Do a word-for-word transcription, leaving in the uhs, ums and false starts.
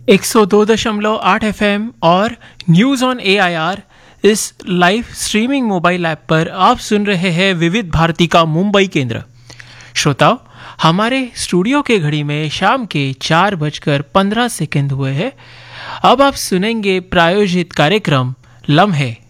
एक सौ दो दशमलव आठ एफ एम और news on A I R इस लाइव स्ट्रीमिंग मोबाइल ऐप पर आप सुन रहे हैं विविध भारती का मुंबई केंद्र। श्रोताओ, हमारे स्टूडियो के घड़ी में शाम के चार बजकर पंद्रह सेकंड हुए हैं। अब आप सुनेंगे प्रायोजित कार्यक्रम लम्हे।